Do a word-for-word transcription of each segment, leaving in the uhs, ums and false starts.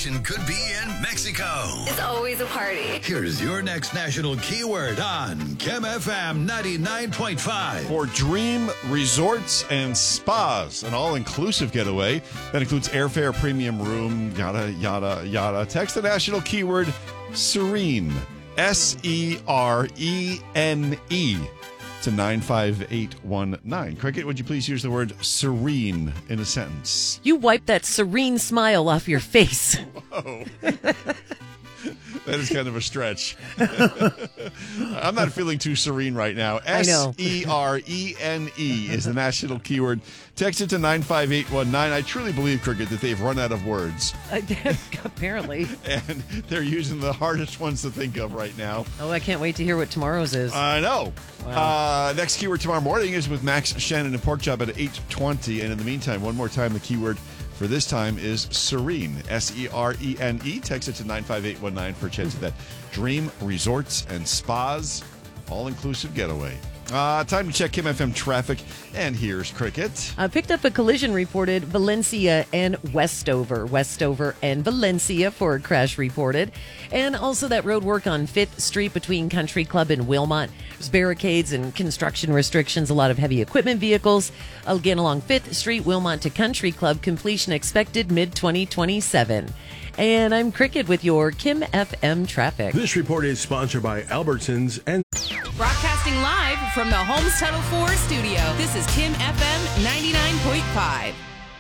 celebration could be in Mexico. It's always a party. Here's your next national keyword on Kim F M ninety-nine point five. For Dream Resorts and Spas, an all-inclusive getaway that includes airfare, premium room, yada, yada, yada. Text the national keyword Serene, S E R E N E, to nine five eight one nine. Cricket, would you please use the word serene in a sentence? You wipe that serene smile off your face. Whoa. That is kind of a stretch. I'm not feeling too serene right now. S E R E N E is the national keyword. Text it to nine five eight one nine. I truly believe, Cricket, that they've run out of words. Apparently. And they're using the hardest ones to think of right now. Oh, I can't wait to hear what tomorrow's is. I know. Wow. Uh, next keyword tomorrow morning is with Max Shannon and Pork Chop at eight twenty. And in the meantime, one more time, the keyword for this time is serene, S E R E N E. Text it to nine five eight one nine for a chance at that Dream Resorts and Spas all-inclusive getaway. Uh, time to check Kim F M traffic, and here's Cricket. I picked up a collision reported Valencia and Westover. Westover and Valencia for a crash reported. And also that road work on fifth Street between Country Club and Wilmot. There's barricades and construction restrictions, a lot of heavy equipment vehicles. Again, along fifth Street, Wilmot to Country Club, completion expected mid twenty twenty-seven. And I'm Cricket with your Kim F M traffic. This report is sponsored by Albertsons and... Broadcasting live from the Homes Title four studio, this is Kim F M ninety-nine point five.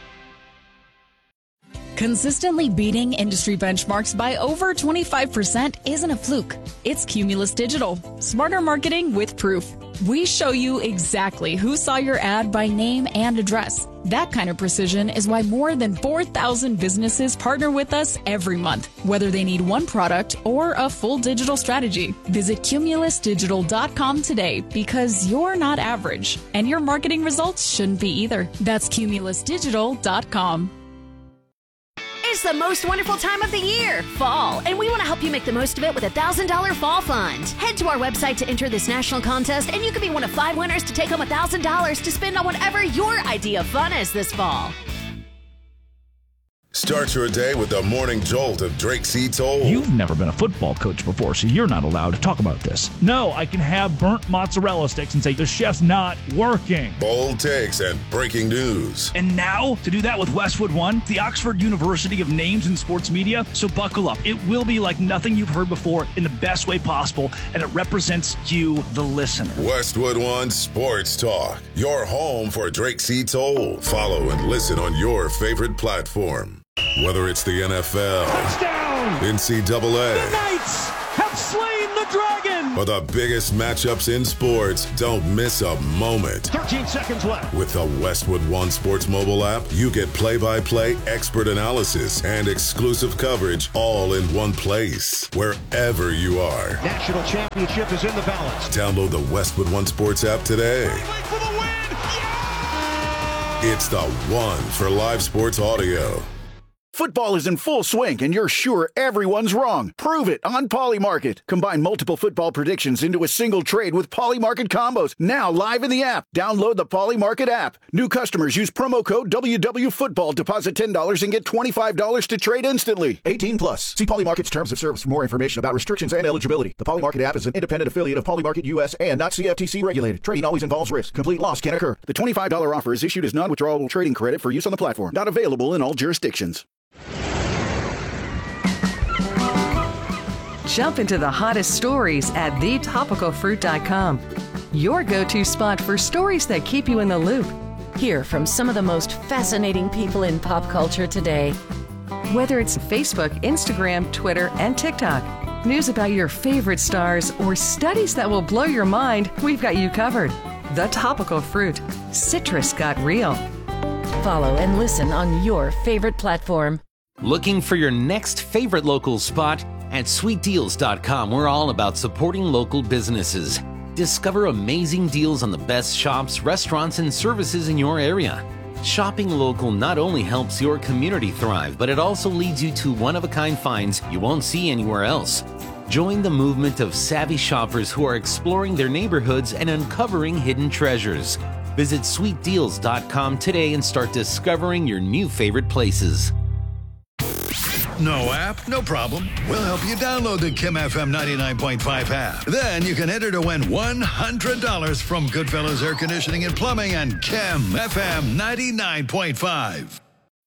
Consistently beating industry benchmarks by over twenty-five percent isn't a fluke. It's Cumulus Digital. Smarter marketing with proof. We show you exactly who saw your ad by name and address. That kind of precision is why more than four thousand businesses partner with us every month, whether they need one product or a full digital strategy. Visit cumulus digital dot com today, because you're not average, and your marketing results shouldn't be either. That's cumulus digital dot com. It's the most wonderful time of the year, fall, and we want to help you make the most of it with a one thousand dollars Fall Fund. Head to our website to enter this national contest, and you could be one of five winners to take home one thousand dollars to spend on whatever your idea of fun is this fall. Start your day with the morning jolt of Drake C. Toll. You've never been a football coach before, so you're not allowed to talk about this. No, I can have burnt mozzarella sticks and say the chef's not working. Bold takes and breaking news. And now, to do that with Westwood One, the Oxford University of Names in Sports Media. So buckle up. It will be like nothing you've heard before in the best way possible, and it represents you, the listener. Westwood One Sports Talk, your home for Drake C. Toll. Follow and listen on your favorite platform. Whether it's the N F L, touchdown, N C double A, the Knights have slain the dragon, or the biggest matchups in sports, don't miss a moment. thirteen seconds left. With the Westwood One Sports mobile app, you get play-by-play, expert analysis, and exclusive coverage all in one place, wherever you are. National championship is in the balance. Download the Westwood One Sports app today. Wait for the win! Yeah! It's the one for live sports audio. Football is in full swing, and you're sure everyone's wrong. Prove it on Polymarket. Combine multiple football predictions into a single trade with Polymarket combos. Now live in the app. Download the Polymarket app. New customers use promo code W W Football. Deposit ten dollars and get twenty-five dollars to trade instantly. eighteen plus. See Polymarket's terms of service for more information about restrictions and eligibility. The Polymarket app is an independent affiliate of Polymarket U S and not C F T C regulated. Trading always involves risk. Complete loss can occur. The twenty-five dollars offer is issued as non-withdrawable trading credit for use on the platform. Not available in all jurisdictions. Jump into the hottest stories at the topical fruit dot com. Your go-to spot for stories that keep you in the loop. Hear from some of the most fascinating people in pop culture today. Whether it's Facebook, Instagram, Twitter, and TikTok, news about your favorite stars, or studies that will blow your mind, we've got you covered. The Topical Fruit. Citrus got real. Follow and listen on your favorite platform. Looking for your next favorite local spot? At sweet deals dot com, we're all about supporting local businesses. Discover amazing deals on the best shops, restaurants, and services in your area. Shopping local not only helps your community thrive, but it also leads you to one-of-a-kind finds you won't see anywhere else. Join the movement of savvy shoppers who are exploring their neighborhoods and uncovering hidden treasures. Visit sweet deals dot com today and start discovering your new favorite places. No app? No problem. We'll help you download the Kim F M ninety-nine point five app. Then you can enter to win one hundred dollars from Goodfellas Air Conditioning and Plumbing and Kim F M ninety-nine point five.